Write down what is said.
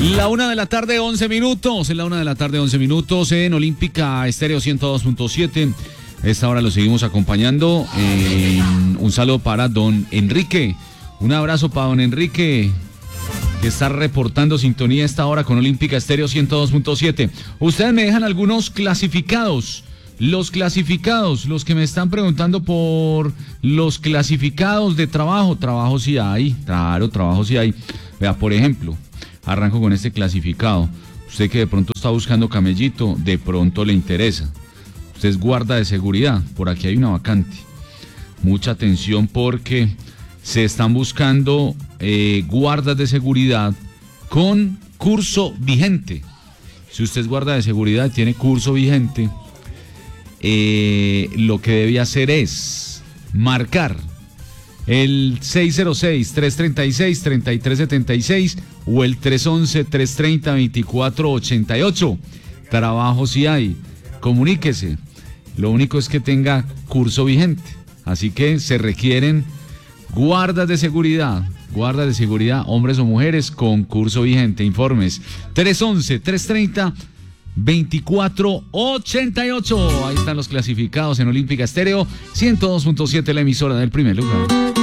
La 1:11 en la 1:11 en Olímpica Estéreo 102.7. Esta hora lo seguimos acompañando. Un saludo para don Enrique. Un abrazo para don Enrique, que está reportando sintonía a esta hora con Olímpica Estéreo 102.7. Ustedes me dejan algunos clasificados. Los clasificados, los que me están preguntando por los clasificados de trabajo. Trabajo sí hay, claro, trabajo sí hay. Vea, por ejemplo, arranco con este clasificado. Usted que de pronto está buscando camellito, de pronto le interesa. Usted es guarda de seguridad, por aquí hay una vacante. Mucha atención porque se están buscando guardas de seguridad con curso vigente. Si usted es guarda de seguridad y tiene curso vigente, lo que debe hacer es marcar el 606-336-3376 o el 311-330-2488. Trabajo si hay, comuníquese. Lo único es que tenga curso vigente. Así que se requieren guardas de seguridad, hombres o mujeres con curso vigente. Informes 311-330-2488. Ahí están los clasificados en Olímpica Estéreo 102.7, la emisora del primer lugar.